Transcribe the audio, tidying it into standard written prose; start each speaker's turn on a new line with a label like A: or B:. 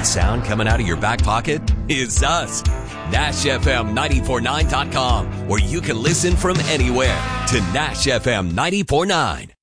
A: sound coming out of your back pocket? It's us. NashFM949.com, where you can listen from anywhere to Nash FM 94.9.